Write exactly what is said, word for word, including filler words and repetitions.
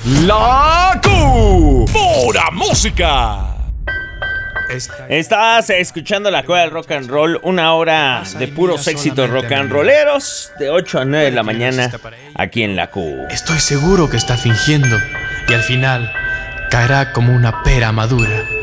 La Q. Pura música. Estás escuchando la Cueva del Rock and Roll, una hora de puros éxitos rock and rolleros, de ocho a nueve de la mañana, aquí en la Q. Estoy seguro que está fingiendo y al final caerá como una pera madura.